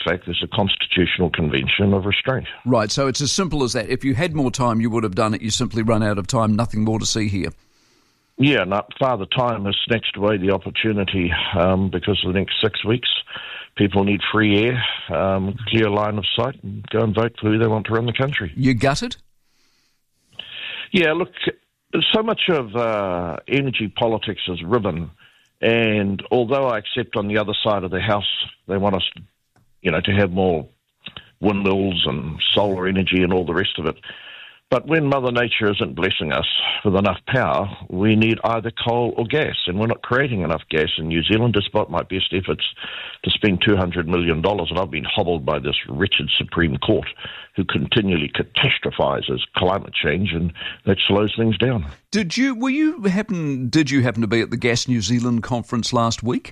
fact there's a constitutional convention of restraint. Right, so it's as simple as that. If you had more time, you would have done it. You simply run out of time, nothing more to see here. Yeah, Father Time has snatched away the opportunity because for the next 6 weeks, people need free air, clear line of sight, and go and vote for who they want to run the country. You gutted? Yeah, look, so much of energy politics is ribbon, and although I accept on the other side of the house they want us, to have more windmills and solar energy and all the rest of it, but when Mother Nature isn't blessing us with enough power, we need either coal or gas, and we're not creating enough gas in New Zealand, despite my best efforts to spend $200 million, and I've been hobbled by this wretched Supreme Court who continually catastrophizes climate change, and that slows things down. Did you happen to be at the Gas New Zealand conference last week?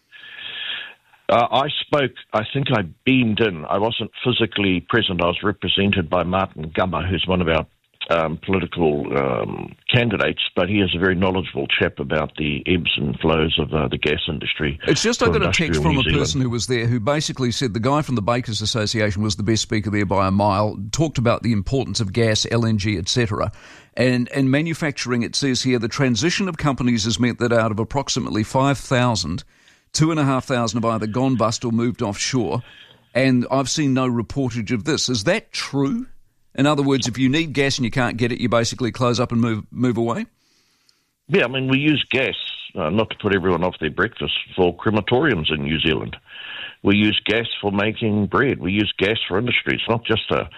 I spoke, I think I beamed in. I wasn't physically present. I was represented by Martin Gummer, who's one of our political candidates, but he is a very knowledgeable chap about the ebbs and flows of the gas industry. It's just I got a text from a person who was there who basically said the guy from the Bakers Association was the best speaker there by a mile, talked about the importance of gas, LNG, etc. And manufacturing, it says here, the transition of companies has meant that out of approximately 5,000, 2,500 have either gone bust or moved offshore, and I've seen no reportage of this. Is that true? In other words, if you need gas and you can't get it, you basically close up and move away? Yeah, I mean, we use gas, not to put everyone off their breakfast, for crematoriums in New Zealand. We use gas for making bread. We use gas for industry. It's not just an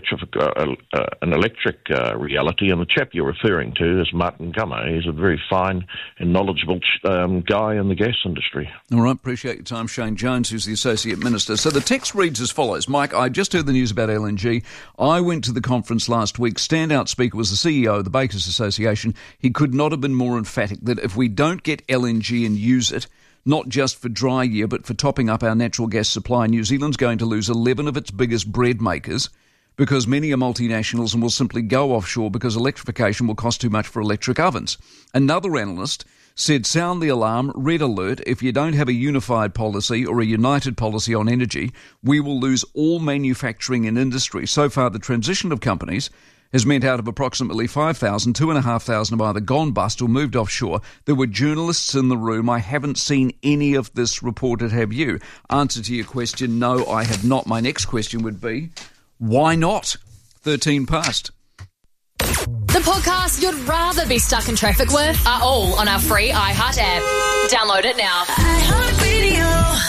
electric reality. And the chap you're referring to is Martin Gummer. He's a very fine and knowledgeable guy in the gas industry. All right, appreciate your time. Shane Jones, who's the Associate Minister. So the text reads as follows. Mike, I just heard the news about LNG. I went to the conference last week. Standout speaker was the CEO of the Bakers Association. He could not have been more emphatic that if we don't get LNG and use it, not just for dry year, but for topping up our natural gas supply, New Zealand's going to lose 11 of its biggest bread makers because many are multinationals and will simply go offshore because electrification will cost too much for electric ovens. Another analyst said, sound the alarm, red alert, if you don't have a unified policy or a united policy on energy, we will lose all manufacturing and industry. So far, the transition of companies has meant out of approximately 5,000, 2,500 have either gone bust or moved offshore. There were journalists in the room. I haven't seen any of this reported. Have you? Answer to your question, no, I have not. My next question would be, why not? 13 past. The podcasts you'd rather be stuck in traffic with are all on our free iHeart app. Download it now. iHeartRadio.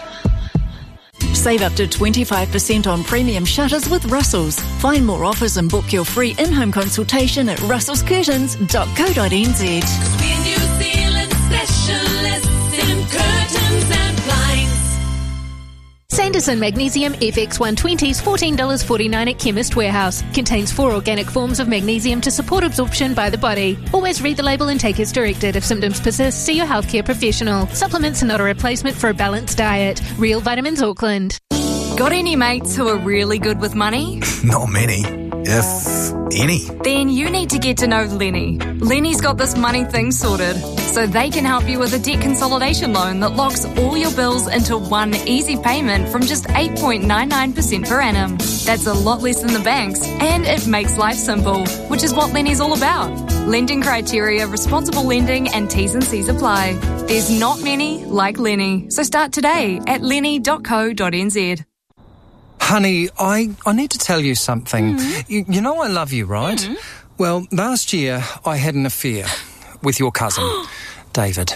Save up to 25% on premium shutters with Russell's. Find more offers and book your free in-home consultation at russellscurtains.co.nz. We're New Zealand specialists in curtains and blinds. Sanderson Magnesium FX 120s $14.49 at Chemist Warehouse. Contains 4 organic forms of magnesium to support absorption by the body. Always read the label and take as directed. If symptoms persist, see your healthcare professional. Supplements are not a replacement for a balanced diet. Real Vitamins Auckland. Got any mates who are really good with money? Not many, if any. Then you need to get to know Lenny. Lenny's got this money thing sorted, so they can help you with a debt consolidation loan that locks all your bills into one easy payment from just 8.99% per annum. That's a lot less than the banks, and it makes life simple, which is what Lenny's all about. Lending criteria, responsible lending, and T's and C's apply. There's not many like Lenny, so start today at lenny.co.nz. Honey, I need to tell you something. You know I love you, right? Well, last year I had an affair with your cousin, David.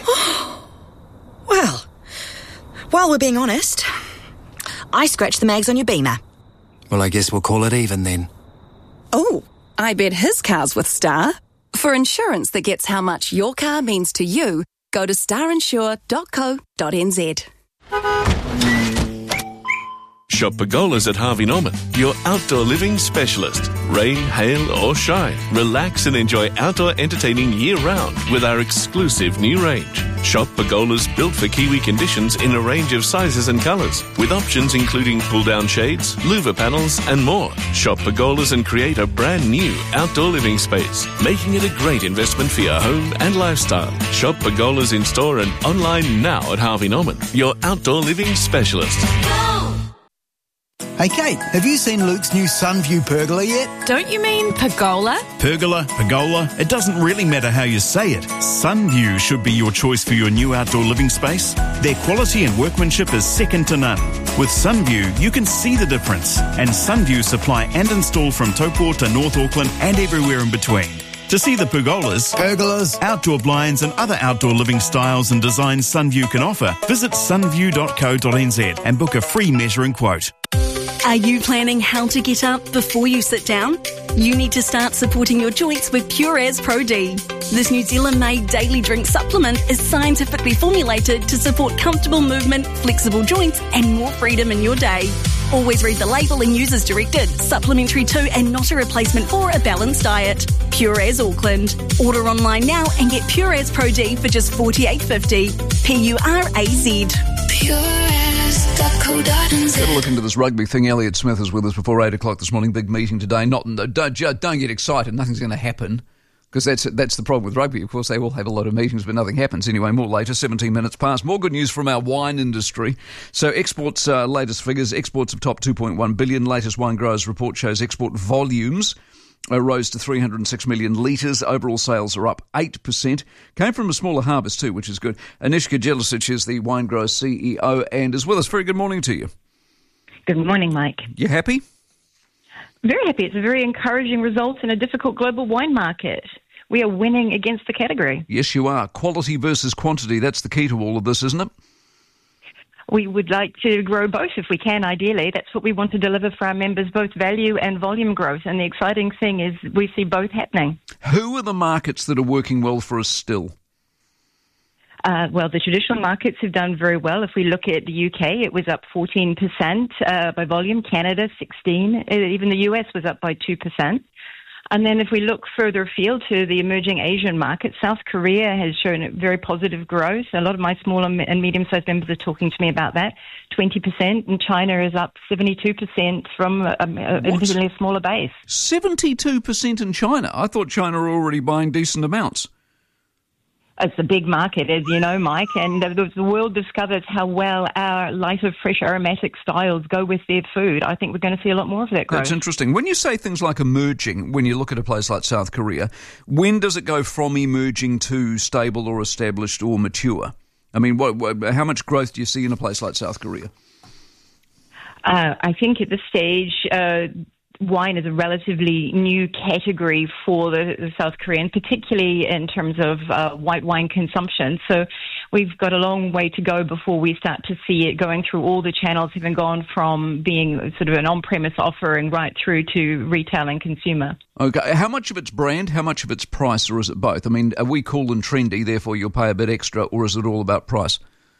Well, while we're being honest, I scratched the mags on your Beamer. Well, I guess we'll call it even then. Oh, I bet his car's with Star. For insurance that gets how much your car means to you, go to starinsure.co.nz. Shop Pergolas at Harvey Norman, your outdoor living specialist. Rain, hail or shine, relax and enjoy outdoor entertaining year-round with our exclusive new range. Shop Pergolas built for Kiwi conditions in a range of sizes and colours, with options including pull-down shades, louver panels and more. Shop Pergolas and create a brand new outdoor living space, making it a great investment for your home and lifestyle. Shop Pergolas in store and online now at Harvey Norman, your outdoor living specialist. Hey, Kate, have you seen Luke's new Sunview pergola yet? Don't you mean pergola? Pergola, pergola, it doesn't really matter how you say it. Sunview should be your choice for your new outdoor living space. Their quality and workmanship is second to none. With Sunview, you can see the difference. And Sunview supply and install from Taupo to North Auckland and everywhere in between. To see the pergolas, outdoor blinds and other outdoor living styles and designs Sunview can offer, visit sunview.co.nz and book a free measuring quote. Are you planning how to get up before you sit down? You need to start supporting your joints with Pureas Pro D. This New Zealand-made daily drink supplement is scientifically formulated to support comfortable movement, flexible joints and more freedom in your day. Always read the label and use as directed. Supplementary to and not a replacement for a balanced diet. Pureas Auckland. Order online now and get Pureas Pro D for just $48.50. Puraz. Pureas.co.nz. Got to look into this rugby thing. Elliot Smith is with us before 8 o'clock this morning. Big meeting today. Don't get excited. Nothing's going to happen. Because that's the problem with rugby. Of course, they all have a lot of meetings, but nothing happens. Anyway, more later, 17 minutes past. More good news from our wine industry. So exports, latest figures, exports have topped 2.1 billion. Latest Wine Growers report shows export volumes rose to 306 million litres. Overall sales are up 8%. Came from a smaller harvest too, which is good. Anishka Jelicic is the Wine Growers CEO and is with us. Very good morning to you. Good morning, Mike. You happy? Very happy. It's a very encouraging result in a difficult global wine market. We are winning against the category. Yes, you are. Quality versus quantity. That's the key to all of this, isn't it? We would like to grow both if we can, ideally. That's what we want to deliver for our members, both value and volume growth. And the exciting thing is we see both happening. Who are the markets that are working well for us still? Well, the traditional markets have done very well. If we look at the UK, it was up 14% by volume. Canada, 16%. Even the US was up by 2%. And then if we look further afield to the emerging Asian markets, South Korea has shown very positive growth. A lot of my small and medium-sized members are talking to me about that, 20%. And China is up 72% from a smaller base. 72% in China? I thought China were already buying decent amounts. It's a big market, as you know, Mike, and the world discovers how well our lighter, fresh, aromatic styles go with their food. I think we're going to see a lot more of that growth. That's interesting. When you say things like emerging, when you look at a place like South Korea, when does it go from emerging to stable or established or mature? I mean, how much growth do you see in a place like South Korea? I think at this stage, wine is a relatively new category for the South Korean, particularly in terms of white wine consumption. So we've got a long way to go before we start to see it going through all the channels, having gone from being sort of an on-premise offering right through to retail and consumer. Okay. How much of it's brand, how much of it's price, or is it both? I mean, are we cool and trendy, therefore you'll pay a bit extra, or is it all about price?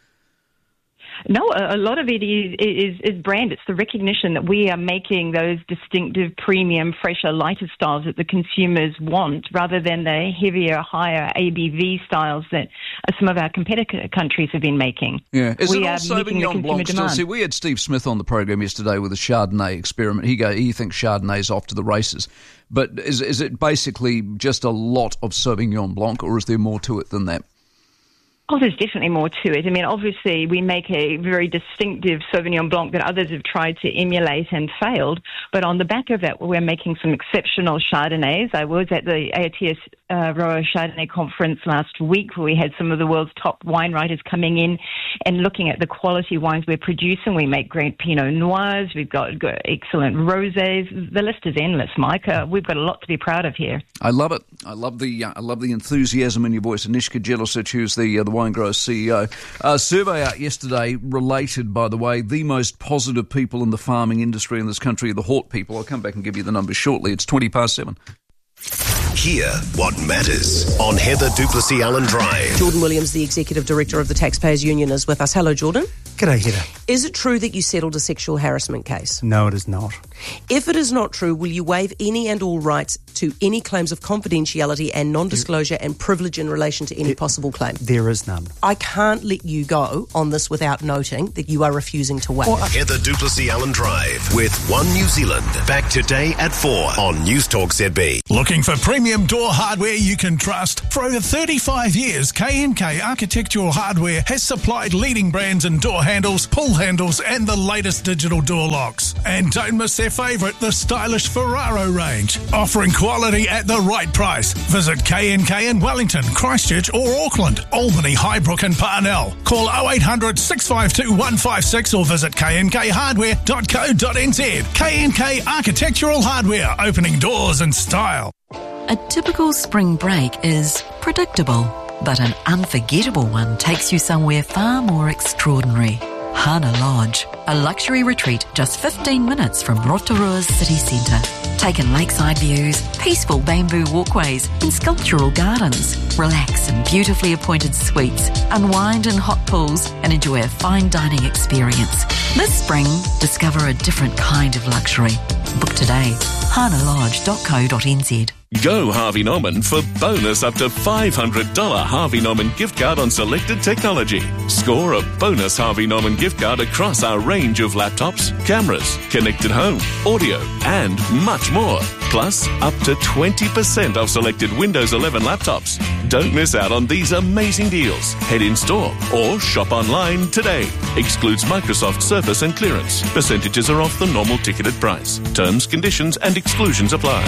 No, a lot of it is brand. It's the recognition that we are making those distinctive, premium, fresher, lighter styles that the consumers want, rather than the heavier, higher ABV styles that some of our competitor countries have been making. Yeah, is it all Sauvignon Blanc still? See, we had Steve Smith on the program yesterday with a Chardonnay experiment. He thinks Chardonnay's off to the races. But is it basically just a lot of Sauvignon Blanc, or is there more to it than that? Oh, there's definitely more to it. I mean, obviously, we make a very distinctive Sauvignon Blanc that others have tried to emulate and failed. But on the back of that, we're making some exceptional Chardonnays. I was at the AOTS Roa Chardonnay conference last week, where we had some of the world's top wine writers coming in and looking at the quality wines we're producing. We make great Pinot Noirs. We've got excellent rosés. The list is endless, Mike. We've got a lot to be proud of here. I love it. I love the enthusiasm in your voice. Anishka Jelicic, who's the Wine Growers CEO. A survey out yesterday related, by the way, the most positive people in the farming industry in this country are the Hort people. I'll come back and give you the numbers shortly. It's 7:20. Hear what matters on Heather Duplessis Allen Drive. Jordan Williams, the Executive Director of the Taxpayers Union, is with us. Hello, Jordan. G'day, Heather. Is it true that you settled a sexual harassment case? No, it is not. If it is not true, will you waive any and all rights to any claims of confidentiality and non-disclosure and privilege in relation to any possible claim? There is none. I can't let you go on this without noting that you are refusing to waive. Heather Duplessis Allen Drive with One New Zealand. Back today at 4 on News Talk ZB. Looking for premium door hardware you can trust? For over 35 years, K&K Architectural Hardware has supplied leading brands in door handles, pull handles and the latest digital door locks. And don't miss their favourite, the stylish Ferraro range, offering quality at the right price. Visit K&K in Wellington, Christchurch or Auckland, Albany, Highbrook and Parnell. Call 0800 652 156 or visit knkhardware.co.nz. K&K Architectural Hardware, opening doors in style. A typical spring break is predictable, but an unforgettable one takes you somewhere far more extraordinary. Hana Lodge, a luxury retreat just 15 minutes from Rotorua's city centre. Take in lakeside views, peaceful bamboo walkways and sculptural gardens. Relax in beautifully appointed suites, unwind in hot pools and enjoy a fine dining experience. This spring, discover a different kind of luxury. Book today. hanalodge.co.nz. Go Harvey Norman for bonus up to $500 Harvey Norman gift card on selected technology. Score a bonus Harvey Norman gift card across our range of laptops, cameras, connected home, audio, and much more. Plus, up to 20% off selected Windows 11 laptops. Don't miss out on these amazing deals. Head in store or shop online today. Excludes Microsoft Surface and clearance. Percentages are off the normal ticketed price. Terms, conditions, and exclusions apply.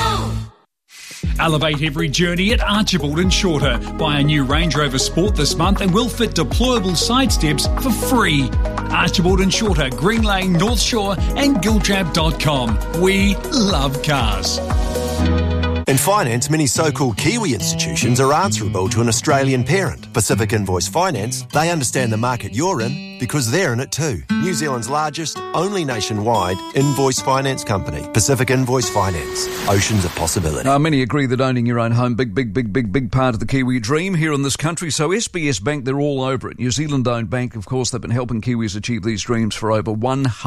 Elevate every journey at Archibald and Shorter. Buy a new Range Rover Sport this month and we'll fit deployable side steps for free. Archibald and Shorter, Green Lane, North Shore and Giltrap.com. We love cars. In finance, many so-called Kiwi institutions are answerable to an Australian parent. Pacific Invoice Finance, they understand the market you're in because they're in it too. New Zealand's largest, only nationwide invoice finance company. Pacific Invoice Finance. Oceans of possibility. Many agree that owning your own home, big part of the Kiwi dream here in this country. So SBS Bank, they're all over it. New Zealand-owned bank, of course, they've been helping Kiwis achieve these dreams for over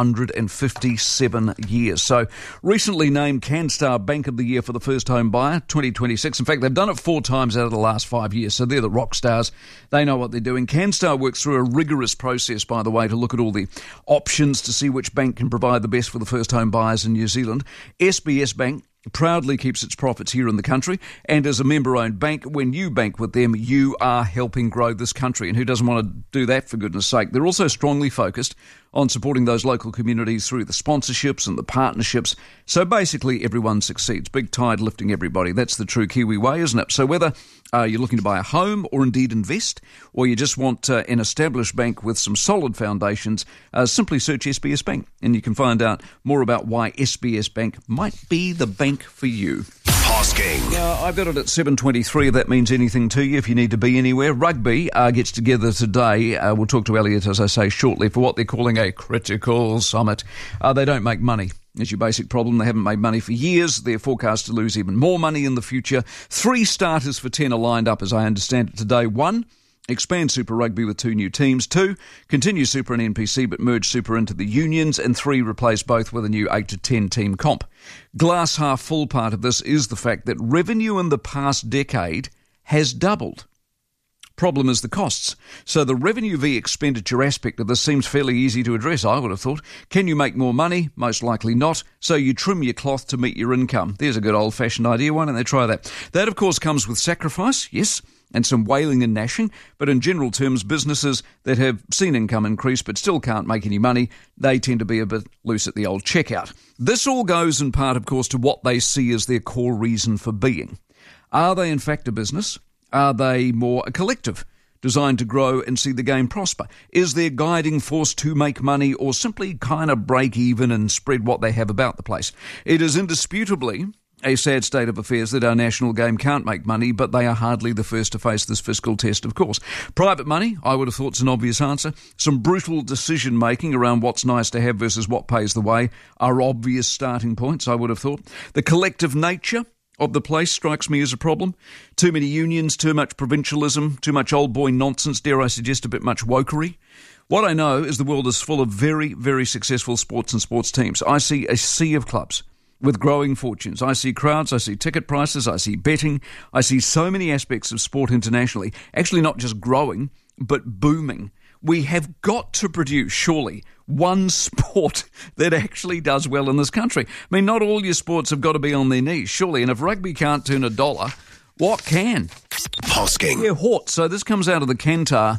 157 years. So recently named CanStar Bank of the Year for the first home buyer 2026. In fact, they've done it 4 times out of the last 5 years, so they're the rock stars. They know what they're doing. CanStar works through a rigorous process, by the way, to look at all the options to see which bank can provide the best for the first home buyers in New Zealand. SBS Bank proudly keeps its profits here in the country, and as a member-owned bank, when you bank with them, you are helping grow this country. And who doesn't want to do that, for goodness sake? They're also strongly focused on supporting those local communities through the sponsorships and the partnerships. So basically, everyone succeeds. Big tide lifting everybody. That's the true Kiwi way, isn't it? So whether you're looking to buy a home or indeed invest, or you just want an established bank with some solid foundations, simply search SBS Bank, and you can find out more about why SBS Bank might be the bank for you. Hosking. I've got it at 7:23. If that means anything to you, if you need to be anywhere. Rugby gets together today. We'll talk to Elliot, as I say, shortly, for what they're calling a critical summit. They don't make money. Is your basic problem. They haven't made money for years. They're forecast to lose even more money in the future. 3 starters for 10 are lined up, as I understand it today. 1, expand Super Rugby with 2 new teams. 2, continue Super and NPC but merge Super into the unions. And 3, replace both with a new 8 to 10 team comp. Glass half full part of this is the fact that revenue in the past decade has doubled. Problem is the costs. So the revenue v expenditure aspect of this seems fairly easy to address, I would have thought. Can you make more money? Most likely not. So you trim your cloth to meet your income. There's a good old-fashioned idea. Why don't they try that? That, of course, comes with sacrifice, yes, and some wailing and gnashing. But in general terms, businesses that have seen income increase but still can't make any money, they tend to be a bit loose at the old checkout. This all goes in part, of course, to what they see as their core reason for being. Are they, in fact, a business? Are they more a collective, designed to grow and see the game prosper? Is their guiding force to make money or simply kind of break even and spread what they have about the place? It is indisputably a sad state of affairs that our national game can't make money, but they are hardly the first to face this fiscal test, of course. Private money, I would have thought, is an obvious answer. Some brutal decision-making around what's nice to have versus what pays the way are obvious starting points, I would have thought. The collective nature of the place strikes me as a problem. Too many unions, too much provincialism, too much old boy nonsense, dare I suggest a bit much wokery. What I know is the world is full of very, very successful sports and sports teams. I see a sea of clubs with growing fortunes. I see crowds, I see ticket prices, I see betting. I see so many aspects of sport internationally, actually not just growing, but booming. We have got to produce, surely, one sport that actually does well in this country. I mean, not all your sports have got to be on their knees, surely. And if rugby can't turn $1, what can? Hosking. Yeah, Hort. So this comes out of the Kantar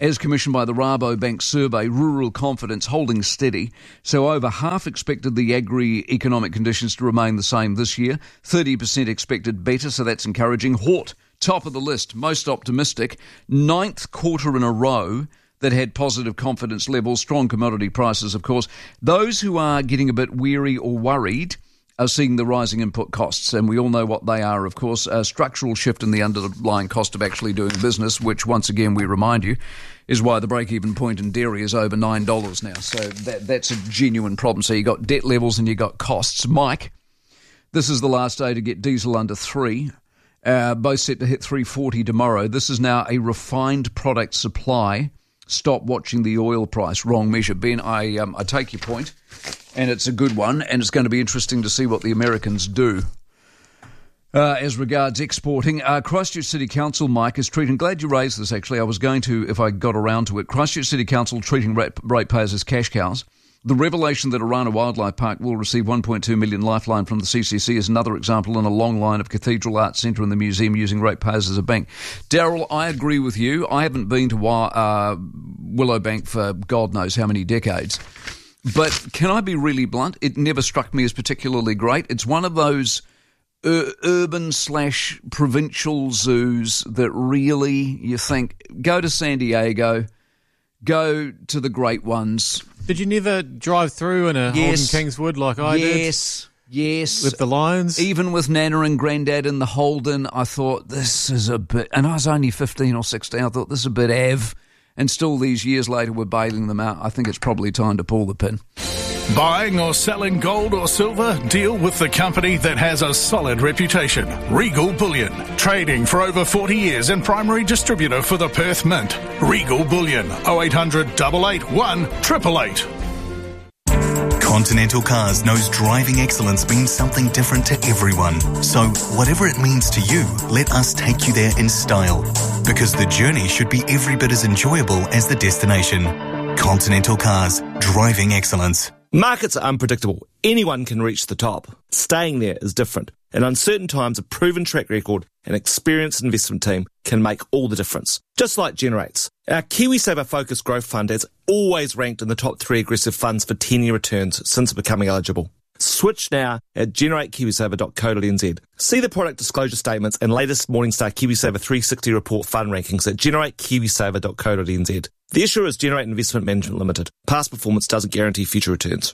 As commissioned by the Rabobank survey, rural confidence holding steady. So over half expected the agri-economic conditions to remain the same this year. 30% expected better, so that's encouraging. Hort, top of the list, most optimistic. 9th quarter in a row that had positive confidence levels. Strong commodity prices, of course. Those who are getting a bit weary or worried are seeing the rising input costs, and we all know what they are, of course. A structural shift in the underlying cost of actually doing business, which, once again, we remind you, is why the break-even point in dairy is over $9 now. So that's a genuine problem. So you got debt levels and you got costs. Mike, this is the last day to get diesel under $3. Both set to hit $3.40 tomorrow. This is now a refined product supply. Stop watching the oil price. Wrong measure. Ben, I take your point, and it's a good one, and it's going to be interesting to see what the Americans do as regards exporting. Christchurch City Council, Mike, is treating... Glad you raised this, actually. I was going to, if I got around to it. Christchurch City Council treating ratepayers as cash cows. The revelation that Orana Wildlife Park will receive $1.2 million lifeline from the CCC is another example in a long line of Cathedral Arts Centre and the museum using ratepayers as a bank. Daryl, I agree with you. I haven't been to Willowbank for God knows how many decades. But can I be really blunt? It never struck me as particularly great. It's one of those urban/provincial zoos that really, you think, go to San Diego, go to the great ones. Did you never drive through in a Holden Kingswood like I did? Yes. With the lions? Even with Nana and Grandad in the Holden, I thought, this is a bit... And I was only 15 or 16. I thought, this is a bit av. And still these years later, we're bailing them out. I think it's probably time to pull the pin. Buying or selling gold or silver? Deal with the company that has a solid reputation. Regal Bullion. Trading for over 40 years and primary distributor for the Perth Mint. Regal Bullion. 0800 881 888. Continental Cars knows driving excellence means something different to everyone. So, whatever it means to you, let us take you there in style. Because the journey should be every bit as enjoyable as the destination. Continental Cars. Driving excellence. Markets are unpredictable. Anyone can reach the top. Staying there is different. In uncertain times, a proven track record and experienced investment team can make all the difference. Just like Generates. Our KiwiSaver Focus Growth Fund has always ranked in the top 3 aggressive funds for 10-year returns since becoming eligible. Switch now at generatekiwisaver.co.nz. See the product disclosure statements and latest Morningstar KiwiSaver 360 report fund rankings at generatekiwisaver.co.nz. The issuer is Generate Investment Management Limited. Past performance doesn't guarantee future returns.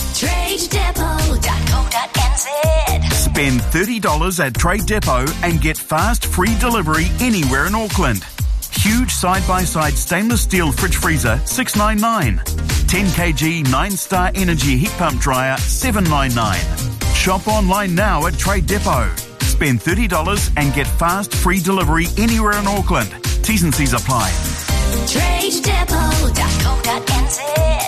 TradeDepot.co.nz. Spend $30 at Trade Depot and get fast, free delivery anywhere in Auckland. Huge side-by-side stainless steel fridge freezer, $699. 10 kg 9-star energy heat pump dryer, $799. Shop online now at Trade Depot. Spend $30 and get fast, free delivery anywhere in Auckland. T's and C's apply. TradeDepot.co.nz.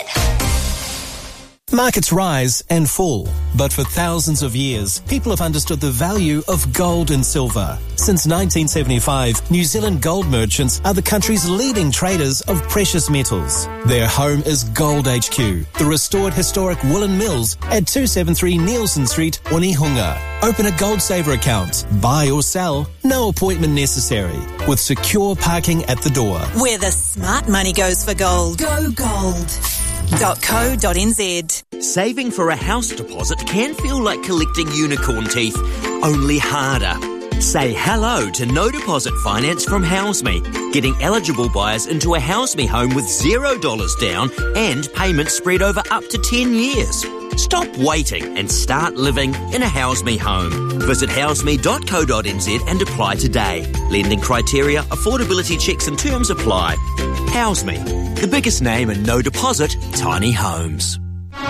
Markets rise and fall, but for thousands of years, people have understood the value of gold and silver. Since 1975, New Zealand gold merchants are the country's leading traders of precious metals. Their home is Gold HQ, the restored historic woolen mills at 273 Nielsen Street, Onehunga. Open a Gold Saver account. Buy or sell, no appointment necessary, with secure parking at the door. Where the smart money goes for gold. Go gold. .co.nz. Saving for a house deposit can feel like collecting unicorn teeth, only harder. Say hello to no deposit finance from HouseMe, getting eligible buyers into a HouseMe home with $0 down and payments spread over up to 10 years. Stop waiting and start living in a HouseMe home. Visit houseme.co.nz and apply today. Lending criteria, affordability checks and terms apply. HouseMe, the biggest name in no deposit tiny homes.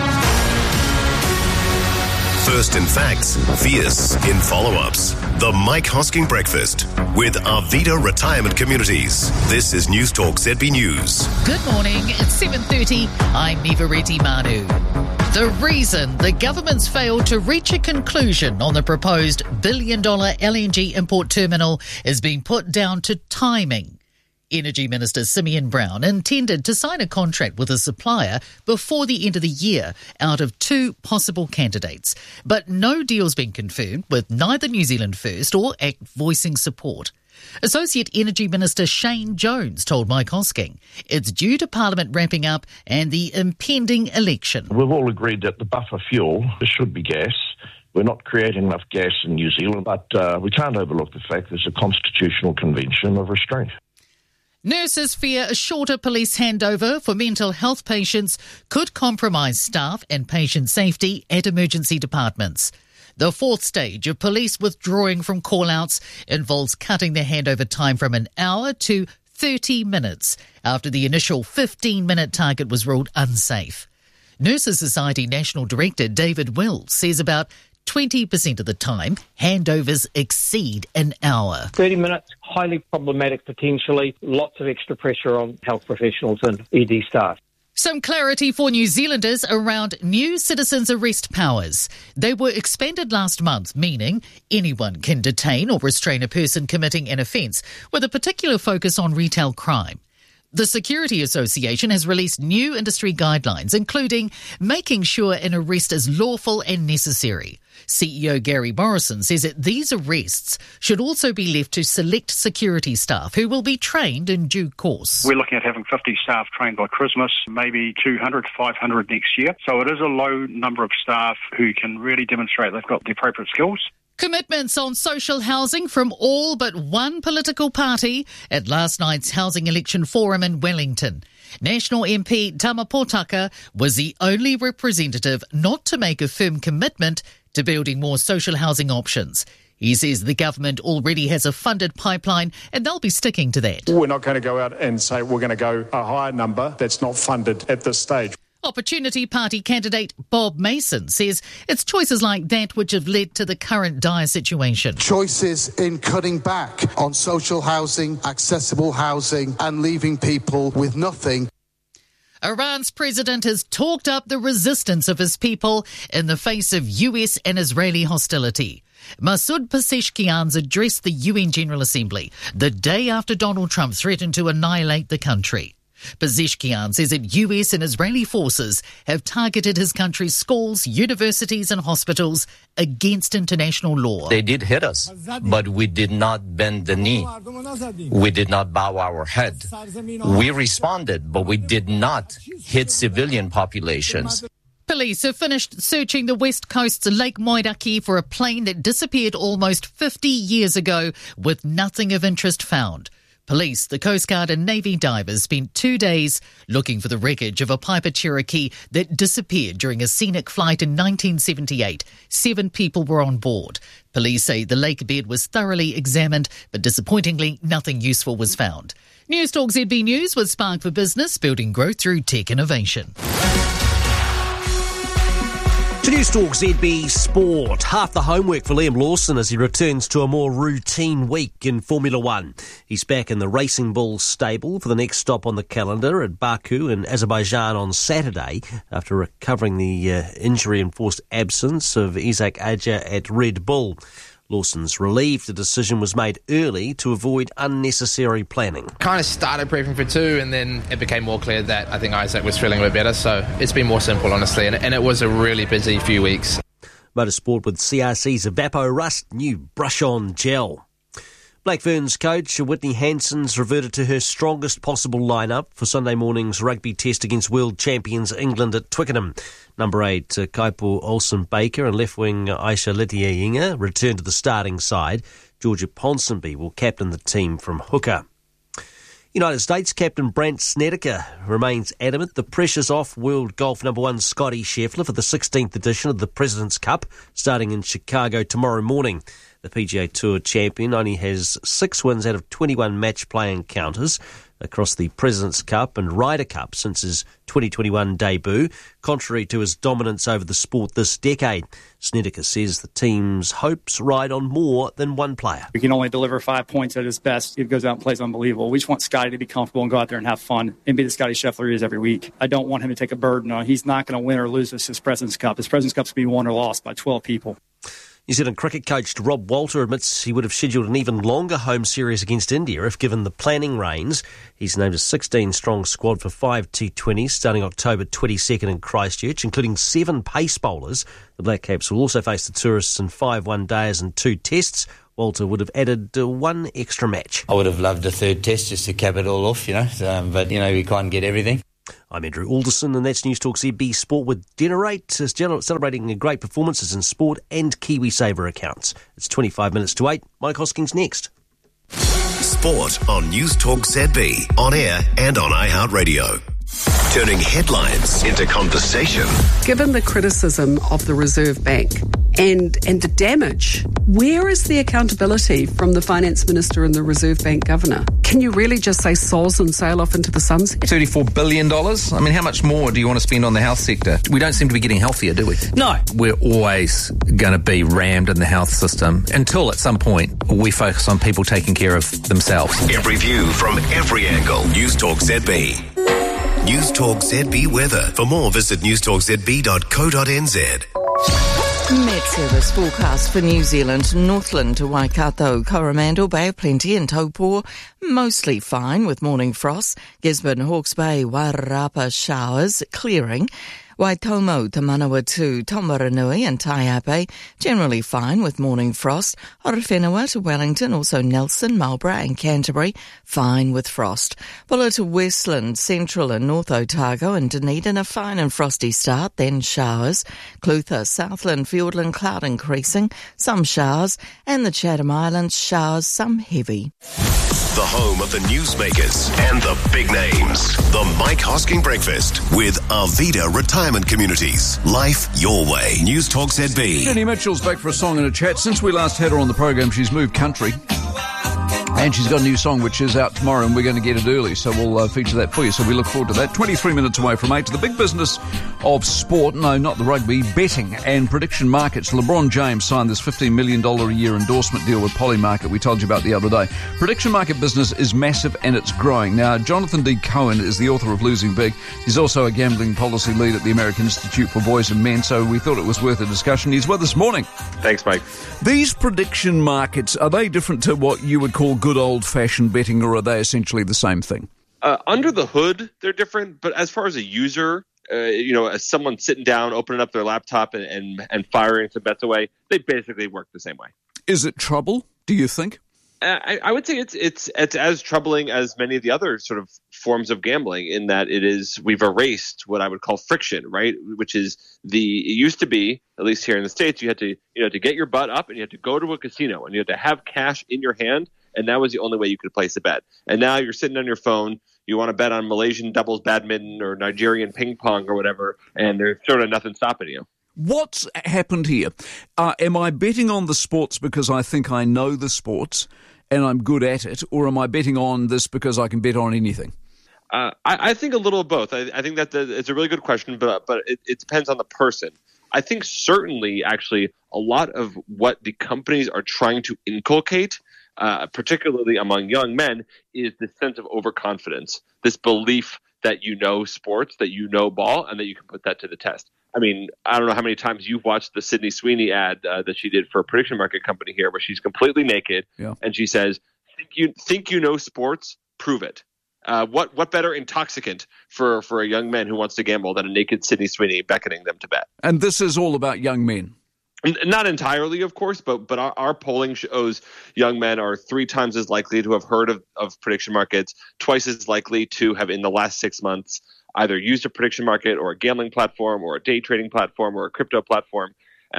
First in facts, fierce in follow-ups. The Mike Hosking Breakfast with Arvida Retirement Communities. This is News Talk ZB News. Good morning, it's 7:30. I'm Nivareti Manu. The reason the government's failed to reach a conclusion on the proposed $1 billion LNG import terminal is being put down to timing. Energy Minister Simeon Brown intended to sign a contract with a supplier before the end of the year out of 2 possible candidates. But no deal's been confirmed, with neither New Zealand First or ACT voicing support. Associate Energy Minister Shane Jones told Mike Hosking it's due to Parliament wrapping up and the impending election. We've all agreed that the buffer fuel should be gas. We're not creating enough gas in New Zealand, but we can't overlook the fact there's a constitutional convention of restraint. Nurses fear a shorter police handover for mental health patients could compromise staff and patient safety at emergency departments. The fourth stage of police withdrawing from call-outs involves cutting their handover time from an hour to 30 minutes after the initial 15-minute target was ruled unsafe. Nurses Society National Director David Wills says about 20% of the time, handovers exceed an hour. 30 minutes, highly problematic potentially, lots of extra pressure on health professionals and ED staff. Some clarity for New Zealanders around new citizens' arrest powers. They were expanded last month, meaning anyone can detain or restrain a person committing an offence, with a particular focus on retail crime. The Security Association has released new industry guidelines, including making sure an arrest is lawful and necessary. CEO Gary Morrison says that these arrests should also be left to select security staff who will be trained in due course. We're looking at having 50 staff trained by Christmas, maybe 200 to 500 next year. So it is a low number of staff who can really demonstrate they've got the appropriate skills. Commitments on social housing from all but one political party at last night's Housing Election Forum in Wellington. National MP Tama Potaka was the only representative not to make a firm commitment to building more social housing options. He says the government already has a funded pipeline and they'll be sticking to that. We're not going to go out and say we're going to go a higher number that's not funded at this stage. Opportunity Party candidate Bob Mason says it's choices like that which have led to the current dire situation. Choices in cutting back on social housing, accessible housing, and leaving people with nothing. Iran's president has talked up the resistance of his people in the face of US and Israeli hostility. Masoud Pezeshkian's addressed the UN General Assembly the day after Donald Trump threatened to annihilate the country. Pezeshkian says that US and Israeli forces have targeted his country's schools, universities and hospitals against international law. They did hit us, but we did not bend the knee. We did not bow our head. We responded, but we did not hit civilian populations. Police have finished searching the West Coast's Lake Moiraki for a plane that disappeared almost 50 years ago with nothing of interest found. Police, the Coast Guard and Navy divers spent 2 days looking for the wreckage of a Piper Cherokee that disappeared during a scenic flight in 1978. 7 people were on board. Police say the lake bed was thoroughly examined, but disappointingly, nothing useful was found. News Talk ZB News with Spark for Business, building growth through tech innovation. To News Talk ZB Sport, half the homework for Liam Lawson as he returns to a more routine week in Formula One. He's back in the Racing Bull stable for the next stop on the calendar at Baku in Azerbaijan on Saturday after recovering the injury-enforced absence of Isaac Adja at Red Bull. Lawson's relieved the decision was made early to avoid unnecessary planning. Kind of started prepping for 2 and then it became more clear that I think Isaac was feeling a bit better, so it's been more simple honestly, and it was a really busy few weeks. Motorsport with CRC's Evapo Rust new brush-on gel. Black Ferns coach Whitney Hanson's reverted to her strongest possible lineup for Sunday morning's rugby test against world champions England at Twickenham. Number 8, Kaipo Olsen-Baker and left wing Aisha Letiainga return to the starting side. Georgia Ponsonby will captain the team from hooker. United States captain Brandt Snedeker remains adamant the pressure's off world golf number 1 Scotty Scheffler for the 16th edition of the President's Cup starting in Chicago tomorrow morning. The PGA Tour champion only has 6 wins out of 21 match play encounters across the President's Cup and Ryder Cup since his 2021 debut, contrary to his dominance over the sport this decade. Snedeker says the team's hopes ride on more than one player. We can only deliver 5 points at his best. He goes out and plays unbelievable. We just want Scotty to be comfortable and go out there and have fun and be the Scotty Scheffler he is every week. I don't want him to take a burden on. He's not going to win or lose his President's Cup. His President's Cup's going to be won or lost by 12 people. New Zealand cricket coach Rob Walter admits he would have scheduled an even longer home series against India if given the planning reins. He's named a 16-strong squad for 5 T20s starting October 22nd in Christchurch, including 7 pace bowlers. The Black Caps will also face the tourists in 5 one-dayers and 2 tests, Walter would have added one extra match. I would have loved a third test just to cap it all off, but, we can't get everything. I'm Andrew Alderson, and that's News Talk ZB Sport with Generate, celebrating great performances in sport and KiwiSaver accounts. It's 25 minutes to 8. Mike Hoskins next. Sport on News Talk ZB, on air and on iHeartRadio. Turning headlines into conversation. Given the criticism of the Reserve Bank and the damage, where is the accountability from the Finance Minister and the Reserve Bank Governor? Can you really just say soz and sail off into the sunset? $34 billion? I mean, how much more do you want to spend on the health sector? We don't seem to be getting healthier, do we? No. We're always going to be rammed in the health system until at some point we focus on people taking care of themselves. Every view from every angle. News Talk ZB. News Talk ZB weather. For more, visit newstalkzb.co.nz. Met Service forecast for New Zealand, Northland to Waikato, Coromandel, Bay of Plenty and Taupo, mostly fine with morning frost. Gisborne, Hawke's Bay, Wairarapa showers, clearing. Waitomo to Manawatu, Tomaranui and Taiape, generally fine with morning frost. Horowhenua to Wellington, also Nelson, Marlborough and Canterbury, fine with frost. Bulla to Westland, Central and North Otago and Dunedin, a fine and frosty start, then showers. Clutha, Southland, Fiordland, cloud increasing, some showers. And the Chatham Islands, showers, some heavy. The home of the newsmakers and the big names. The Mike Hosking Breakfast with Arvida Retirement Communities. Life your way. News Talk ZB. Jenny Mitchell's back for a song and a chat. Since we last had her on the program, she's moved country. And she's got a new song which is out tomorrow, and we're going to get it early, so we'll feature that for you. So we look forward to that. 23 minutes away from 8 to the big business of sport. No, not the rugby. Betting and prediction markets. LeBron James signed this $15 million a year endorsement deal with Polymarket we told you about the other day. Prediction market business is massive and it's growing. Now, Jonathan D. Cohen is the author of Losing Big. He's also a gambling policy lead at the American Institute for Boys and Men, so we thought it was worth a discussion. He's with us this morning. Thanks, Mike. These prediction markets, are they different to what you would call good old-fashioned betting, or are they essentially the same thing? Under the hood, they're different, but as far as a user, as someone sitting down, opening up their laptop and firing some bets away, they basically work the same way. Is it trouble, do you think? I would say it's as troubling as many of the other sort of forms of gambling in that we've erased what I would call friction, right? Which is it used to be, at least here in the States, you had to get your butt up and you had to go to a casino and you had to have cash in your hand, and that was the only way you could place a bet. And now you're sitting on your phone, you want to bet on Malaysian doubles badminton or Nigerian ping pong or whatever, and there's sort of nothing stopping you. What's happened here? Am I betting on the sports because I think I know the sports and I'm good at it, or am I betting on this because I can bet on anything? I think a little of both. I think that it's a really good question, but it depends on the person. I think certainly, actually, a lot of what the companies are trying to inculcate, particularly among young men, is this sense of overconfidence, this belief that you know sports, that you know ball, and that you can put that to the test. I mean, I don't know how many times you've watched the Sydney Sweeney ad that she did for a prediction market company here, where she's completely naked and she says, "Think you know sports? Prove it." What better intoxicant for a young man who wants to gamble than a naked Sydney Sweeney beckoning them to bet? And this is all about young men. Not entirely, of course, but our polling shows young men are 3 times as likely to have heard of prediction markets, twice as likely to have in the last 6 months either used a prediction market or a gambling platform or a day trading platform or a crypto platform.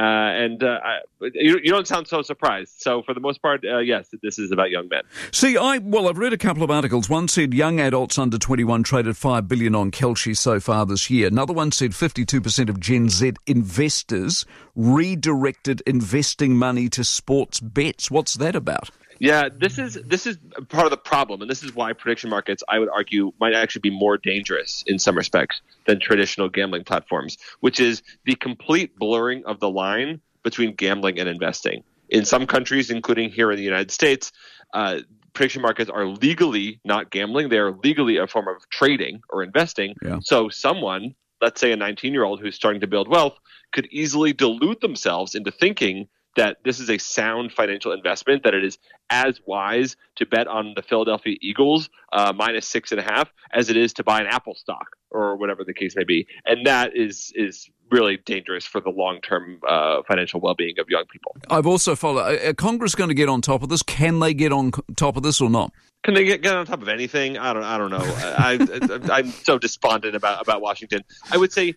You don't sound so surprised. So for the most part, yes, this is about young men. See, I've read a couple of articles. One said young adults under 21 traded $5 billion on Kelce so far this year. Another one said 52% of Gen Z investors redirected investing money to sports bets. What's that about? Yeah, this is part of the problem, and this is why prediction markets, I would argue, might actually be more dangerous in some respects than traditional gambling platforms, which is the complete blurring of the line between gambling and investing. In some countries, including here in the United States, prediction markets are legally not gambling. They are legally a form of trading or investing. Yeah. So someone, let's say a 19-year-old who's starting to build wealth, could easily delude themselves into thinking that this is a sound financial investment, that it is as wise to bet on the Philadelphia Eagles minus 6.5 as it is to buy an Apple stock or whatever the case may be. And that is really dangerous for the long-term financial well-being of young people. I've also followed. Are Congress going to get on top of this? Can they get on top of this or not? Can they get on top of anything? I don't know. I'm so despondent about Washington. I would say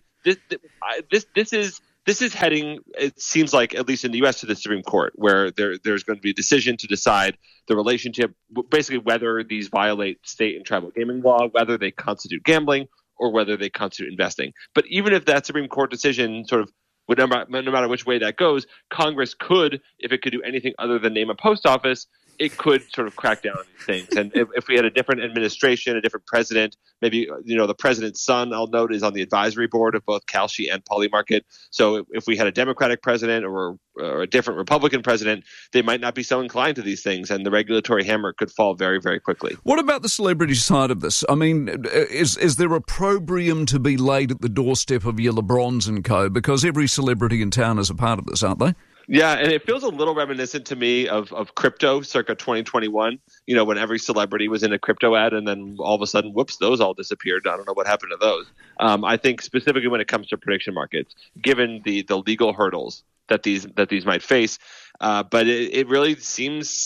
this is heading, it seems like, at least in the U.S., to the Supreme Court, where there's going to be a decision to decide the relationship, basically whether these violate state and tribal gaming law, whether they constitute gambling, or whether they constitute investing. But even if that Supreme Court decision sort of, no matter which way that goes, Congress could, if it could do anything other than name a post office, it could sort of crack down on these things. And if we had a different administration, a different president, maybe, the president's son, I'll note, is on the advisory board of both Kalshi and Polymarket. So if we had a Democratic president or a different Republican president, they might not be so inclined to these things, and the regulatory hammer could fall very, very quickly. What about the celebrity side of this? I mean, is there a opprobrium to be laid at the doorstep of your LeBrons and co? Because every celebrity in town is a part of this, aren't they? Yeah, and it feels a little reminiscent to me of crypto circa 2021, when every celebrity was in a crypto ad and then all of a sudden, whoops, those all disappeared. I don't know what happened to those. I think specifically when it comes to prediction markets, given the legal hurdles that these might face, but it really seems,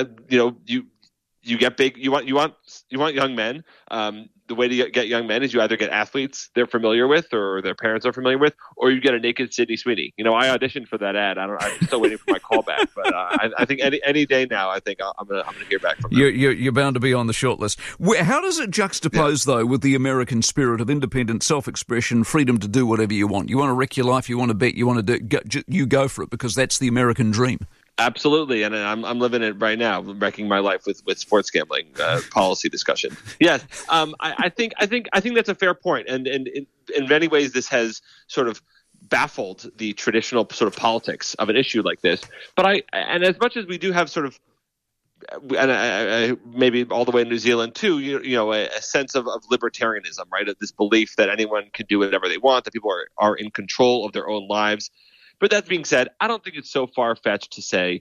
you get big, you want young men. The way to get young men is you either get athletes they're familiar with or their parents are familiar with, or you get a naked Sydney Sweeney. I auditioned for that ad. I'm still waiting for my callback, but I think any day now, I think I'm gonna hear back from them. You're bound to be on the short list. How does it juxtapose though with the American spirit of independent self-expression, freedom to do whatever you want? You want to wreck your life, you want to bet, you want to you go for it, because that's the American dream. Absolutely, and I'm living it right now, wrecking my life with sports gambling policy discussion. Yes, I think that's a fair point, and in many ways this has sort of baffled the traditional sort of politics of an issue like this. But and as much as we do have sort of, and maybe all the way in New Zealand too, a sense of libertarianism, right? Of this belief that anyone can do whatever they want, that people are in control of their own lives. But that being said, I don't think it's so far-fetched to say,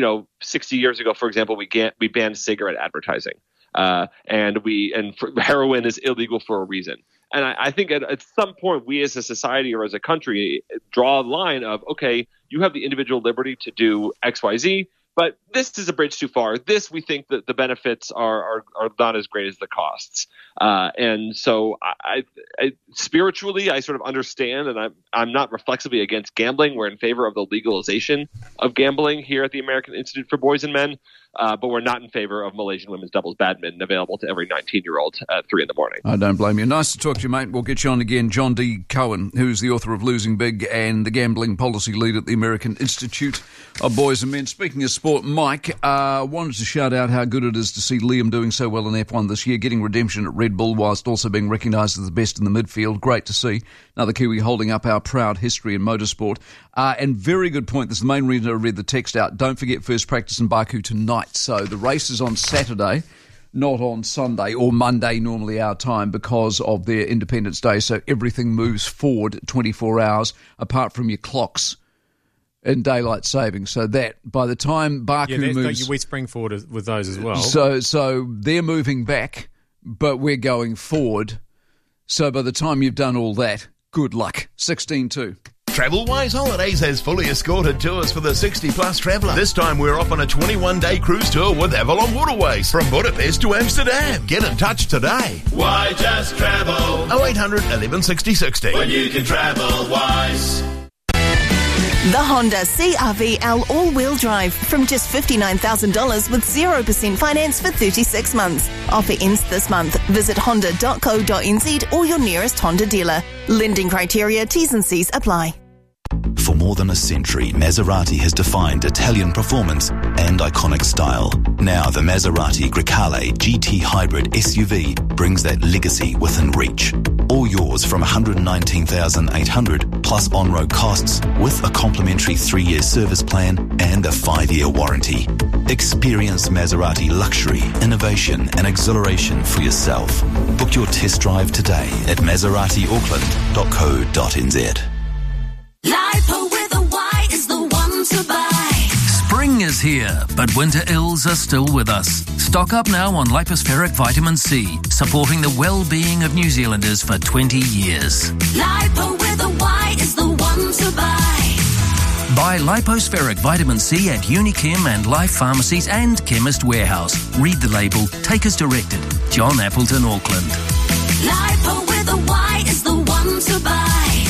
60 years ago, for example, we banned cigarette advertising, and heroin is illegal for a reason. And I think at some point, we as a society or as a country draw a line of, okay, you have the individual liberty to do X, Y, Z, but this is a bridge too far. This, we think that the benefits are not as great as the costs. And so I spiritually, I sort of understand, and I'm not reflexively against gambling. We're in favor of the legalization of gambling here at the American Institute for Boys and Men, but we're not in favor of Malaysian women's doubles badminton available to every 19-year-old at 3 a.m. I don't blame you. Nice to talk to you, mate. We'll get you on again. John D. Cohen, who's the author of Losing Big and the gambling policy lead at the American Institute of Boys and Men. Speaking of sport, Mike, wanted to shout out how good it is to see Liam doing so well in F1 this year, getting redemption at Red Bull whilst also being recognised as the best in the midfield. Great to see. Another Kiwi holding up our proud history in motorsport. And very good point. This is the main reason I read the text out. Don't forget first practice in Baku tonight. So the race is on Saturday, not on Sunday or Monday, normally our time, because of their Independence Day. So everything moves forward 24 hours apart from your clocks and daylight saving. So that by the time Baku moves... We spring forward with those as well. So they're moving back, but we're going forward. So by the time you've done all that, good luck. 16-2. TravelWise Holidays has fully escorted tours for the 60-plus traveller. This time we're off on a 21-day cruise tour with Avalon Waterways from Budapest to Amsterdam. Get in touch today. Why just travel? 0800 11 60 60. When you can travel wise. The Honda CR-V L all-wheel drive from just $59,000 with 0% finance for 36 months. Offer ends this month. Visit honda.co.nz or your nearest Honda dealer. Lending criteria, T's and C's apply. For more than a century, Maserati has defined Italian performance and iconic style. Now the Maserati Grecale GT Hybrid SUV brings that legacy within reach. All yours from $119,800 plus on-road costs with a complimentary 3-year service plan and a 5-year warranty. Experience Maserati luxury, innovation and exhilaration for yourself. Book your test drive today at maseratiauckland.co.nz. LiPo with a Y is the one to buy. Spring is here, but winter ills are still with us. Stock up now on Lipospheric Vitamin C, supporting the well-being of New Zealanders for 20 years. Lipo with a Y is the one to buy. Buy Lipospheric Vitamin C at Unichem and Life Pharmacies and Chemist Warehouse. Read the label. Take as directed. John Appleton, Auckland. Lipo with a Y is the one to buy.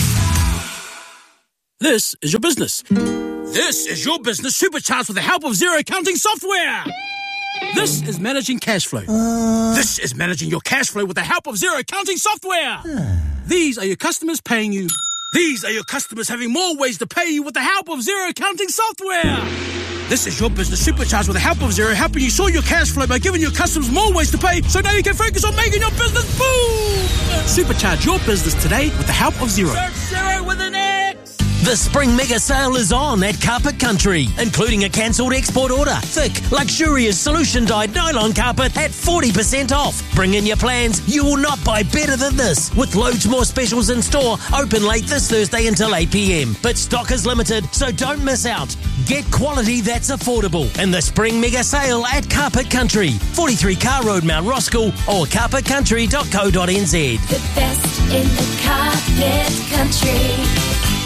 This is your business. This is your business supercharged with the help of Xero accounting software. This is managing cash flow. This is managing your cash flow with the help of Xero accounting software. These are your customers paying you. These are your customers having more ways to pay you with the help of Xero accounting software. This is your business supercharged with the help of Xero, helping you sort your cash flow by giving your customers more ways to pay, so now you can focus on making your business boom. Supercharge your business today with the help of Xero. Search Xero with an X. The spring mega sale is on at Carpet Country, including a cancelled export order. Thick, luxurious solution-dyed nylon carpet at 40% off. Bring in your plans. You will not buy better than this. With loads more specials in store, open late this Thursday until 8 p.m. But stock is limited, so don't miss out. Get quality that's affordable in the spring mega sale at Carpet Country, 43 Car Road, Mount Roskill, or carpetcountry.co.nz. The best in the carpet country.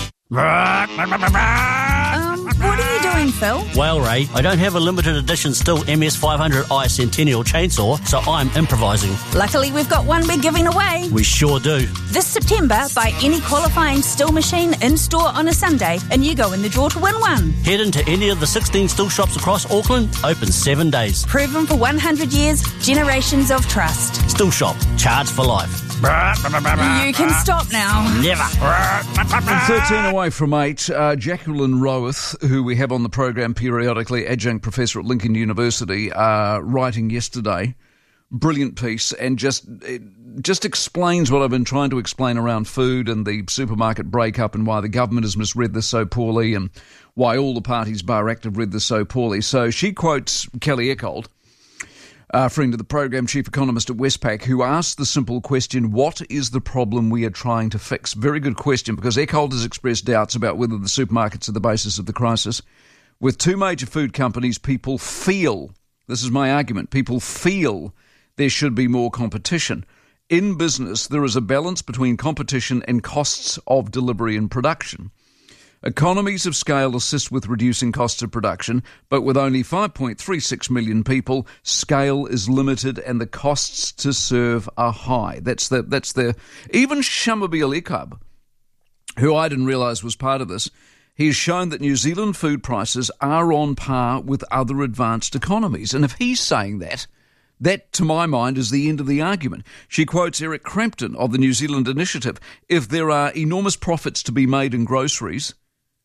What are you doing, Phil? Well, Ray, I don't have a limited edition Stihl MS500i Centennial chainsaw, so I'm improvising. Luckily, we've got one we're giving away. We sure do. This September, buy any qualifying Stihl machine in-store on a Sunday, and you go in the draw to win one. Head into any of the 16 Stihl shops across Auckland, open 7 days. Proven for 100 years, generations of trust. Stihl shop, charged for life. You can stop now. Never. 13 away from 8, Jacqueline Rowath, who we have on the program periodically, adjunct professor at Lincoln University, writing yesterday, brilliant piece, and just explains what I've been trying to explain around food and the supermarket breakup and why the government has misread this so poorly and why all the parties bar ACT have read this so poorly. So she quotes Kelly Eckold, friend of the program, chief economist at Westpac, who asked the simple question, what is the problem we are trying to fix? Very good question, because Eckold has expressed doubts about whether the supermarkets are the basis of the crisis. With two major food companies, people feel, this is my argument, people feel there should be more competition. In business, there is a balance between competition and costs of delivery and production. Economies of scale assist with reducing costs of production, but with only 5.36 million people, scale is limited and the costs to serve are high. That's the even Shamubeel Eaqub, who I didn't realise was part of this, he's shown that New Zealand food prices are on par with other advanced economies. And if he's saying that, to my mind, is the end of the argument. She quotes Eric Crampton of the New Zealand Initiative. If there are enormous profits to be made in groceries,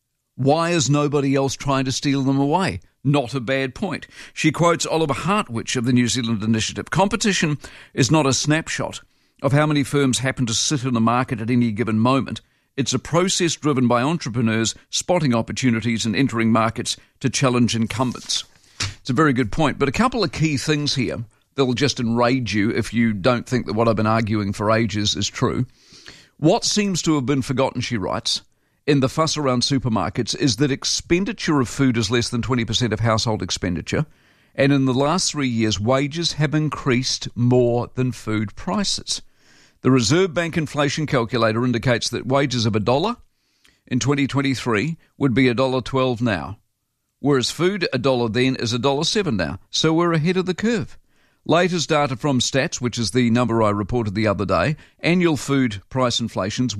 why is nobody else trying to steal them away? Not a bad point. She quotes Oliver Hartwich of the New Zealand Initiative. Competition is not a snapshot of how many firms happen to sit in the market at any given moment. It's a process driven by entrepreneurs spotting opportunities and entering markets to challenge incumbents. It's a very good point. But a couple of key things here that will just enrage you if you don't think that what I've been arguing for ages is true. What seems to have been forgotten, she writes, in the fuss around supermarkets is that expenditure of food is less than 20% of household expenditure, and in the last 3 years, wages have increased more than food prices. The Reserve Bank inflation calculator indicates that wages of $1 in 2023 would be $1.12 now, whereas food $1 then is $1.07 now, so we're ahead of the curve. Latest data from Stats, which is the number I reported the other day, annual food price inflation's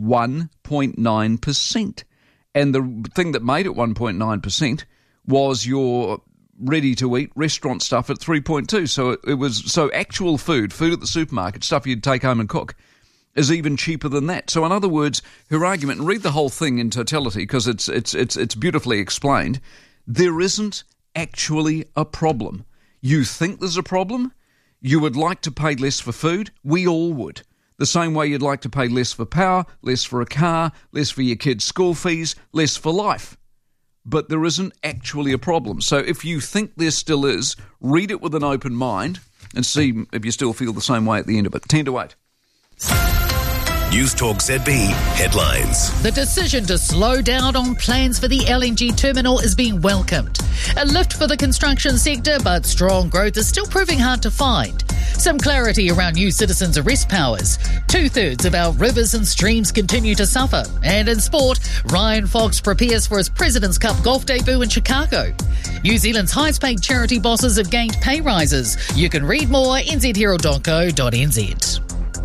1.9%. And the thing that made it 1.9% was your ready-to-eat restaurant stuff at 3.2. So it was actual food at the supermarket, stuff you'd take home and cook, is even cheaper than that. So in other words, her argument, and read the whole thing in totality because it's beautifully explained, there isn't actually a problem. You think there's a problem? You would like to pay less for food? We all would. The same way you'd like to pay less for power, less for a car, less for your kids' school fees, less for life. But there isn't actually a problem. So if you think there still is, read it with an open mind and see if you still feel the same way at the end of it. 10 to 8. News Talk ZB headlines. The decision to slow down on plans for the LNG terminal is being welcomed. A lift for the construction sector, but strong growth is still proving hard to find. Some clarity around new citizens' arrest powers. 2/3 of our rivers and streams continue to suffer. And in sport, Ryan Fox prepares for his President's Cup golf debut in Chicago. New Zealand's highest-paid charity bosses have gained pay rises. You can read more at nzherald.co.nz.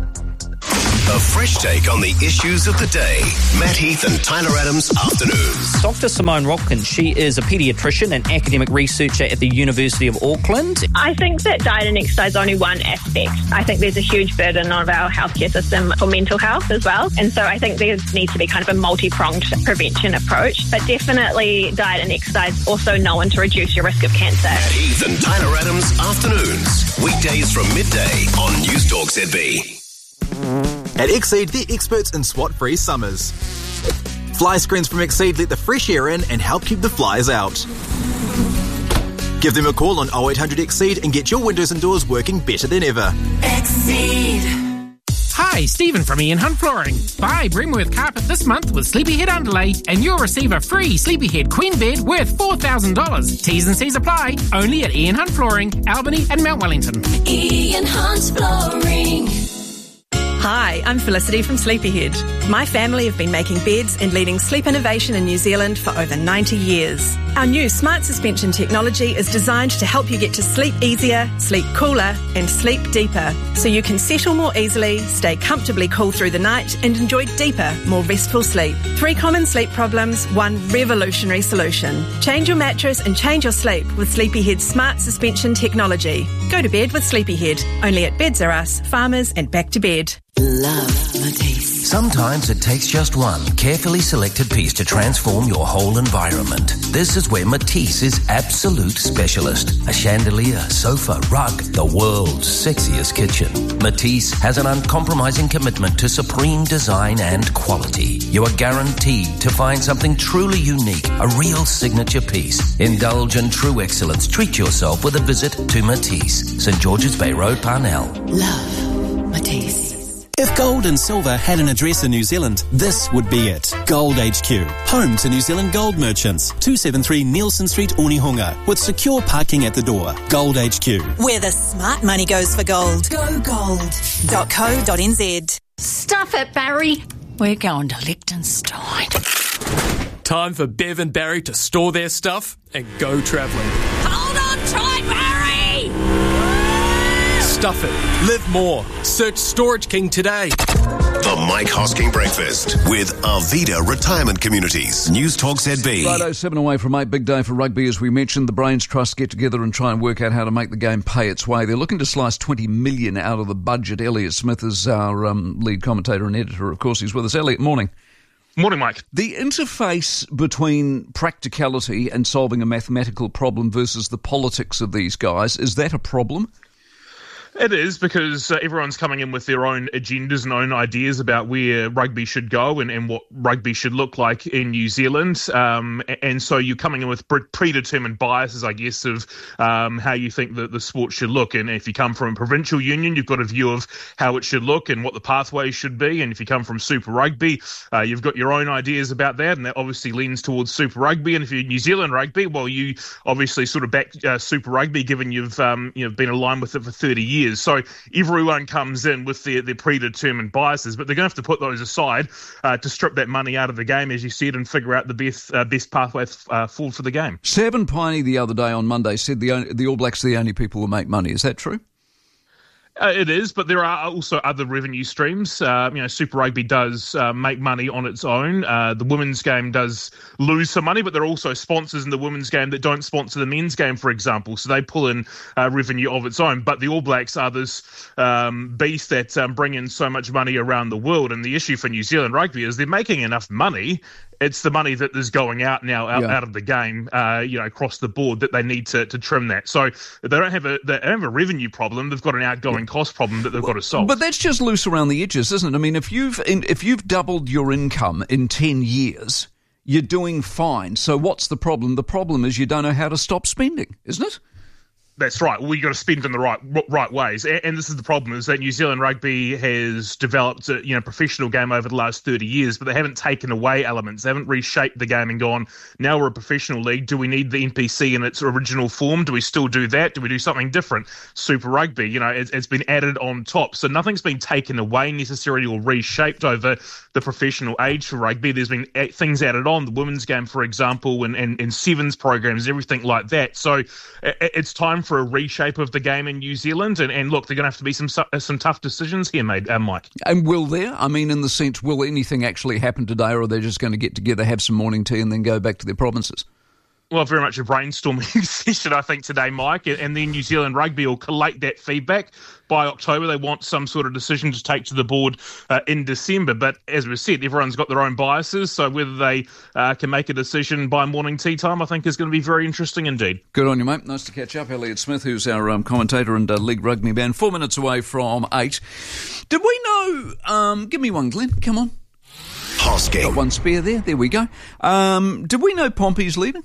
A fresh take on the issues of the day. Matt Heath and Tyler Adams Afternoons. Dr. Simone Rodkin, she is a paediatrician and academic researcher at the University of Auckland. I think that diet and exercise is only one aspect. I think there's a huge burden on our healthcare system for mental health as well. And so I think there needs to be kind of a multi-pronged prevention approach. But definitely diet and exercise also known to reduce your risk of cancer. Matt Heath and Tyler Adams Afternoons. Weekdays from midday on News Talk ZB. At Exceed, they're experts in SWAT-free summers. Fly screens from Exceed let the fresh air in and help keep the flies out. Give them a call on 0800 Exceed and get your windows and doors working better than ever. Exceed. Hi, Stephen from Ian Hunt Flooring. Buy Bremworth Carpet this month with Sleepyhead Underlay and you'll receive a free Sleepyhead Queen Bed worth $4,000. T's and C's apply. Only at Ian Hunt Flooring, Albany and Mount Wellington. Ian Hunt Flooring. Hi, I'm Felicity from Sleepyhead. My family have been making beds and leading sleep innovation in New Zealand for over 90 years. Our new smart suspension technology is designed to help you get to sleep easier, sleep cooler, and sleep deeper, so you can settle more easily, stay comfortably cool through the night, and enjoy deeper, more restful sleep. 3 common sleep problems, 1 revolutionary solution. Change your mattress and change your sleep with Sleepyhead's smart suspension technology. Go to bed with Sleepyhead, only at Beds R Us, Farmers, and Back to Bed. Love Matisse. Sometimes it takes just one carefully selected piece to transform your whole environment. This is where Matisse is absolute specialist. A chandelier, sofa, rug, the world's sexiest kitchen. Matisse has an uncompromising commitment to supreme design and quality. You are guaranteed to find something truly unique, a real signature piece. Indulge in true excellence. Treat yourself with a visit to Matisse, St. George's Bay Road, Parnell. Love Matisse. If gold and silver had an address in New Zealand, this would be it. Gold HQ, home to New Zealand gold merchants. 273 Nielsen Street, Onehunga, with secure parking at the door. Gold HQ. Where the smart money goes for gold. Go gold.co.nz. Stuff it, Barry. We're going to Liechtenstein. Time for Bev and Barry to store their stuff and go travelling. Hold on tight, Barry! Stuff it. Live more. Search Storage King today. The Mike Hosking Breakfast with Arvida Retirement Communities. News Talk ZB. Righto, 7 away from 8. Big day for rugby, as we mentioned. The Brains Trust get together and try and work out how to make the game pay its way. They're looking to slice $20 million out of the budget. Elliot Smith is our lead commentator and editor, of course. He's with us. Elliot, morning. Morning, Mike. The interface between practicality and solving a mathematical problem versus the politics of these guys, is that a problem? It is, because everyone's coming in with their own agendas and own ideas about where rugby should go and what rugby should look like in New Zealand. And so you're coming in with predetermined biases, I guess, of how you think that the sport should look. And if you come from a provincial union, you've got a view of how it should look and what the pathway should be. And if you come from Super Rugby, you've got your own ideas about that. And that obviously leans towards Super Rugby. And if you're New Zealand Rugby, well, you obviously sort of back Super Rugby, given you've been aligned with it for 30 years. So everyone comes in with their predetermined biases, but they're going to have to put those aside to strip that money out of the game, as you said, and figure out the best pathway forward for the game. Savin Piney the other day on Monday said the All Blacks are the only people who make money. Is that true? It is, but there are also other revenue streams. Super Rugby does make money on its own. The women's game does lose some money, but there are also sponsors in the women's game that don't sponsor the men's game, for example. So they pull in revenue of its own. But the All Blacks are this beast that bring in so much money around the world. And the issue for New Zealand Rugby is they're making enough money. It's the money that is going out now out of the game, across the board, that they need to trim that. So they don't have a revenue problem. They've got an outgoing cost problem that they've got to solve. But that's just loose around the edges, isn't it? I mean, if you've doubled your income in 10 years, you're doing fine. So what's the problem? The problem is you don't know how to stop spending, isn't it? That's right. Well, you got to spend in the right ways, and this is the problem: is that New Zealand rugby has developed a professional game over the last 30 years, but they haven't taken away elements. They haven't reshaped the game and gone, now we're a professional league. Do we need the NPC in its original form? Do we still do that? Do we do something different? Super Rugby, it's been added on top, so nothing's been taken away necessarily or reshaped over the professional age for rugby. There's been things added on, the women's game, for example, and sevens programs, everything like that. So it's time for a reshape of the game in New Zealand, and look, they're going to have to be some tough decisions here, mate, Mike. And will there? I mean, in the sense, will anything actually happen today, or are they just going to get together, have some morning tea, and then go back to their provinces? Well, very much a brainstorming session, I think, today, Mike, and then New Zealand Rugby will collate that feedback. By October, they want some sort of decision to take to the board in December. But as we said, everyone's got their own biases, so whether they can make a decision by morning tea time, I think is going to be very interesting indeed. Good on you, mate. Nice to catch up. Elliot Smith, who's our commentator and League Rugby man, 4 minutes away from 8. Did we know... give me one, Glenn. Come on. Hosking. Got one spare there. There we go. Did we know Pompey's leaving?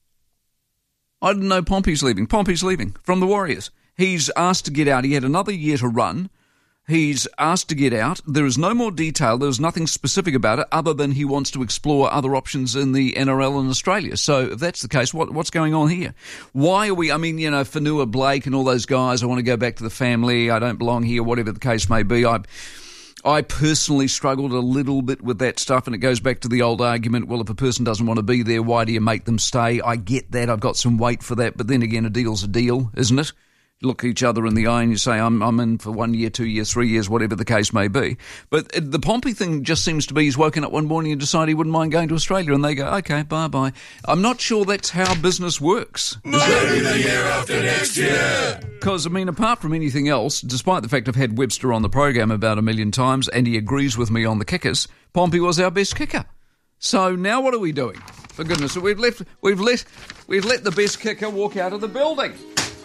I didn't know Pompey's leaving. Pompey's leaving from the Warriors. He's asked to get out. He had another year to run. He's asked to get out. There is no more detail. There's nothing specific about it other than he wants to explore other options in the NRL in Australia. So if that's the case, what's going on here? Why are we, Fanua Blake and all those guys, I want to go back to the family, I don't belong here, whatever the case may be. I personally struggled a little bit with that stuff, and it goes back to the old argument, well, if a person doesn't want to be there, why do you make them stay? I get that. I've got some weight for that. But then again, a deal's a deal, isn't it? You look each other in the eye and you say, I'm in for 1 year, 2 years, 3 years, whatever the case may be. But the Pompey thing just seems to be he's woken up one morning and decided he wouldn't mind going to Australia, and they go, okay, bye-bye. I'm not sure that's how business works. Maybe the year after next year. Because, apart from anything else, despite the fact I've had Webster on the program about 1 million times and he agrees with me on the kickers, Pompey was our best kicker. So now what are we doing? For goodness, we've let the best kicker walk out of the building.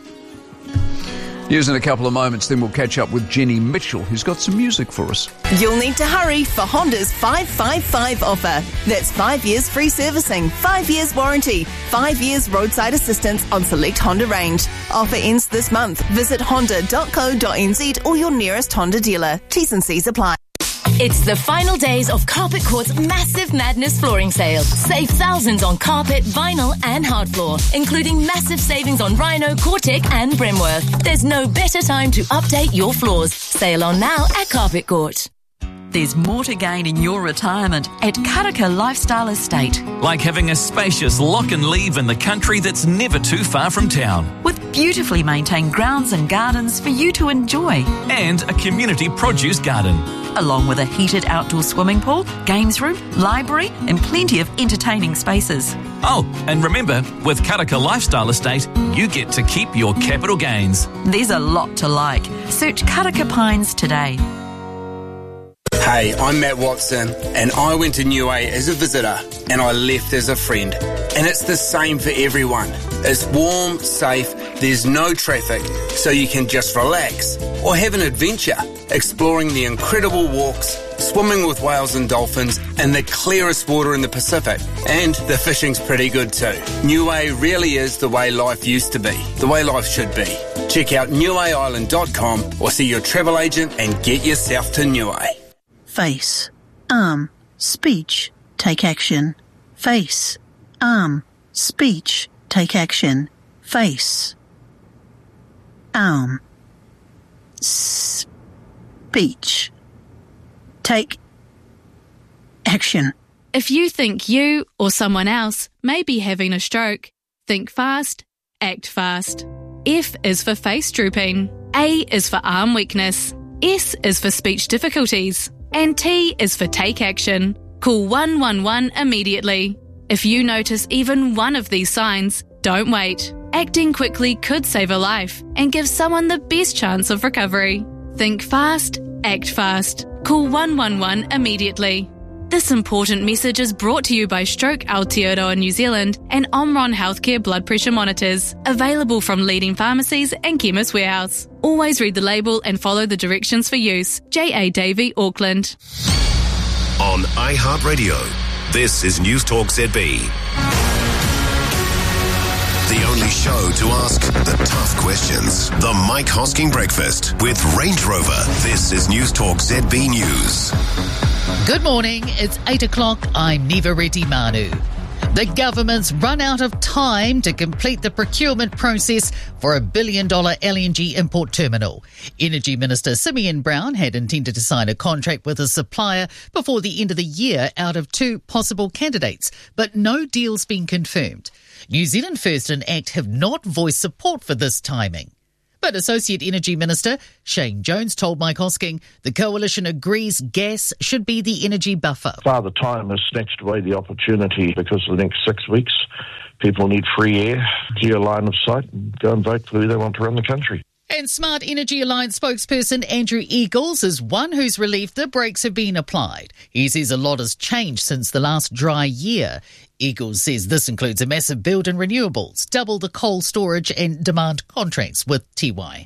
Using a couple of moments, then we'll catch up with Jenny Mitchell, who's got some music for us. You'll need to hurry for Honda's 555 offer. That's 5 years free servicing, 5 years warranty, 5 years roadside assistance on select Honda range. Offer ends this month. Visit honda.co.nz or your nearest Honda dealer. T's and C's apply. It's the final days of Carpet Court's Massive Madness flooring sale. Save thousands on carpet, vinyl and hard floor, including massive savings on Rhino, Cortec and Brimworth. There's no better time to update your floors. Sale on now at Carpet Court. There's more to gain in your retirement at Karaka Lifestyle Estate. Like having a spacious lock and leave in the country that's never too far from town. With beautifully maintained grounds and gardens for you to enjoy. And a community produce garden. Along with a heated outdoor swimming pool, games room, library and plenty of entertaining spaces. Oh, and remember, with Karaka Lifestyle Estate, you get to keep your capital gains. There's a lot to like. Search Karaka Pines today. Hey, I'm Matt Watson, and I went to Niue as a visitor, and I left as a friend. And it's the same for everyone. It's warm, safe, there's no traffic, so you can just relax or have an adventure, exploring the incredible walks, swimming with whales and dolphins, and the clearest water in the Pacific. And the fishing's pretty good too. Niue really is the way life used to be, the way life should be. Check out niueisland.com or see your travel agent and get yourself to Niue. Face, arm, speech, take action. Face, arm, speech, take action. Face, arm, speech, take action. If you think you or someone else may be having a stroke, think fast, act fast. F is for face drooping. A is for arm weakness. S is for speech difficulties. And T is for take action. Call 111 immediately. If you notice even one of these signs, don't wait. Acting quickly could save a life and give someone the best chance of recovery. Think fast, act fast. Call 111 immediately. This important message is brought to you by Stroke Aotearoa New Zealand and Omron Healthcare blood pressure monitors, available from leading pharmacies and Chemist Warehouse. Always read the label and follow the directions for use. J.A. Davey, Auckland. On iHeartRadio, this is News Talk ZB. The only show to ask the tough questions. The Mike Hosking Breakfast with Range Rover. This is News Talk ZB News. Good morning. It's 8 o'clock. I'm Neva Reddy Manu. The government's run out of time to complete the procurement process for a $1 billion LNG import terminal. Energy Minister Simeon Brown had intended to sign a contract with a supplier before the end of the year out of 2 possible candidates, but no deal's been confirmed. New Zealand First and ACT have not voiced support for this timing. But Associate Energy Minister Shane Jones told Mike Hosking the coalition agrees gas should be the energy buffer. Father Time has snatched away the opportunity because for the next 6 weeks people need free air, clear line of sight, and go and vote for who they want to run the country. And Smart Energy Alliance spokesperson Andrew Eagles is one who's relieved the brakes have been applied. He says a lot has changed since the last dry year. Eagles says this includes a massive build in renewables, double the coal storage and demand contracts with Tiwai.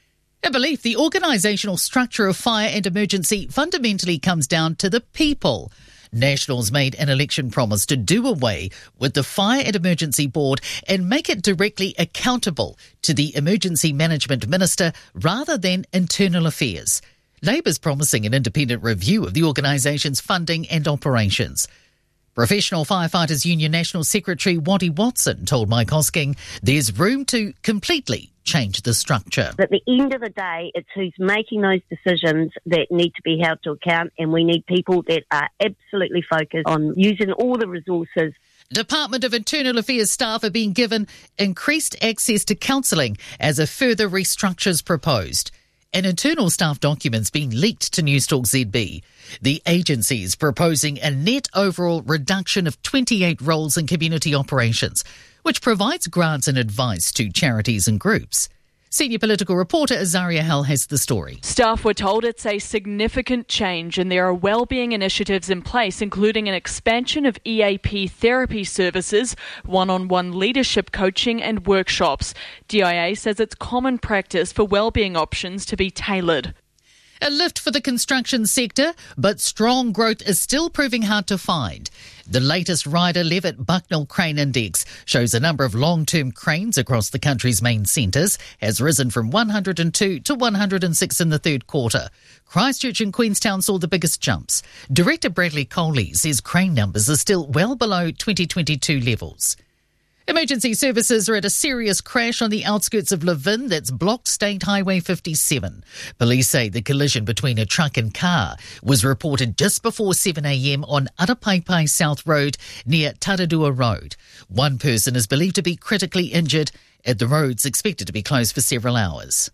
A belief the organisational structure of fire and emergency fundamentally comes down to the people. Nationals made an election promise to do away with the Fire and Emergency Board and make it directly accountable to the Emergency Management Minister rather than Internal Affairs. Labour's promising an independent review of the organisation's funding and operations. Professional Firefighters Union National Secretary Waddy Watson told Mike Hosking there's room to completely change the structure. At the end of the day, it's who's making those decisions that need to be held to account, and we need people that are absolutely focused on using all the resources. Department of Internal Affairs staff are being given increased access to counselling as a further restructure is proposed. An internal staff document's been leaked to Newstalk ZB. The agency is proposing a net overall reduction of 28 roles in community operations, which provides grants and advice to charities and groups. Senior political reporter Azaria Hell has the story. Staff were told it's a significant change and there are wellbeing initiatives in place, including an expansion of EAP therapy services, one-on-one leadership coaching and workshops. DIA says it's common practice for wellbeing options to be tailored. A lift for the construction sector, but strong growth is still proving hard to find. The latest Ryder Levitt Bucknell Crane Index shows a number of long-term cranes across the country's main centres has risen from 102 to 106 in the third quarter. Christchurch and Queenstown saw the biggest jumps. Director Bradley Coley says crane numbers are still well below 2022 levels. Emergency services are at a serious crash on the outskirts of Levin that's blocked State Highway 57. Police say the collision between a truck and car was reported just before 7 a.m. on Arapaipai South Road near Taradua Road. One person is believed to be critically injured, and the road's expected to be closed for several hours.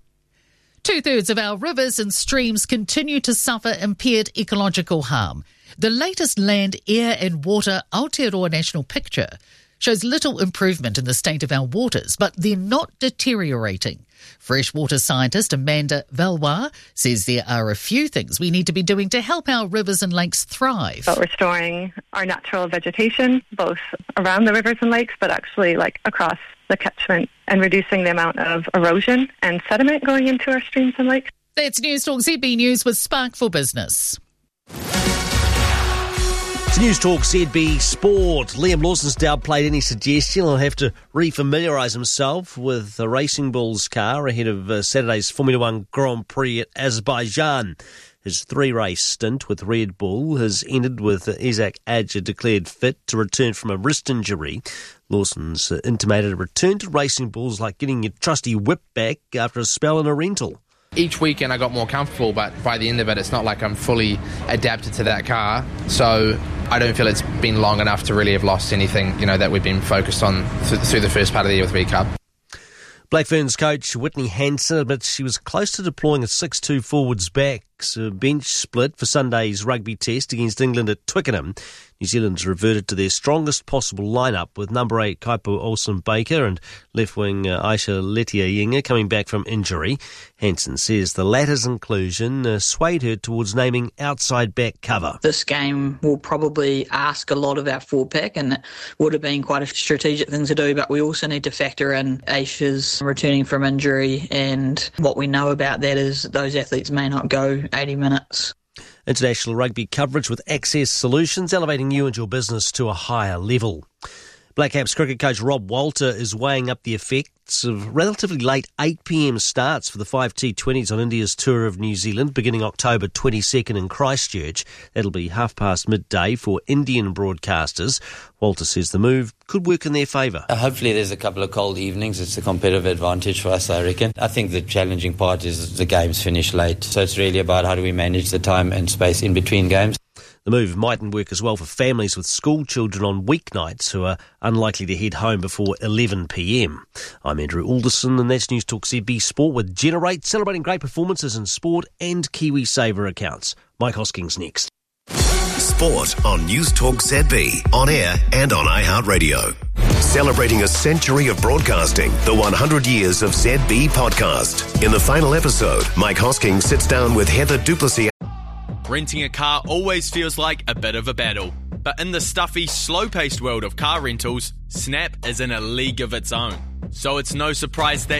2/3 of our rivers and streams continue to suffer impaired ecological harm. The latest land, air and water Aotearoa National Picture shows little improvement in the state of our waters, but they're not deteriorating. Freshwater scientist Amanda Valois says there are a few things we need to be doing to help our rivers and lakes thrive. About restoring our natural vegetation, both around the rivers and lakes, but actually like across the catchment, and reducing the amount of erosion and sediment going into our streams and lakes. That's Newstalk ZB News with Spark for Business. It's News Talk ZB Sport. Liam Lawson's downplayed any suggestion. He'll have to refamiliarise himself with the Racing Bulls car ahead of Saturday's Formula One Grand Prix at Azerbaijan. His 3-race stint with Red Bull has ended with Isaac Adger declared fit to return from a wrist injury. Lawson's intimated a return to Racing Bulls like getting your trusty whip back after a spell in a rental. Each weekend I got more comfortable, but by the end of it, it's not like I'm fully adapted to that car. So I don't feel it's been long enough to really have lost anything, that we've been focused on through the first part of the year with Red Cup. Black Ferns coach Whitney Hansen admits she was close to deploying a 6-2 forwards backs bench split for Sunday's rugby test against England at Twickenham. New Zealand's reverted to their strongest possible lineup with number 8 Kaipo Olsen-Baker and left wing Aisha Letia-Yenga coming back from injury. Hansen says the latter's inclusion swayed her towards naming outside back cover. This game will probably ask a lot of our forward pack, and it would have been quite a strategic thing to do, but we also need to factor in Aisha's returning from injury, and what we know about that is those athletes may not go 80 minutes. International rugby coverage with Access Solutions, elevating you and your business to a higher level. Black Caps cricket coach Rob Walter is weighing up the effects of relatively late 8pm starts for the 5 T20s on India's tour of New Zealand beginning October 22nd in Christchurch. That'll be midday for Indian broadcasters. Walter says the move could work in their favour. Hopefully there's a couple of cold evenings. It's a competitive advantage for us, I reckon. I think the challenging part is the games finish late. So it's really about how do we manage the time and space in between games. The move mightn't work as well for families with school children on weeknights who are unlikely to head home before 11pm. I'm Andrew Alderson and that's News Talk ZB Sport with Generate, celebrating great performances in sport and KiwiSaver accounts. Mike Hoskins next. Sport on News Talk ZB, on air and on iHeartRadio. Celebrating a century of broadcasting, the 100 Years of ZB podcast. In the final episode, Mike Hoskins sits down with Heather Duplessis. Renting a car always feels like a bit of a battle. But in the stuffy, slow-paced world of car rentals, Snap is in a league of its own. So it's no surprise that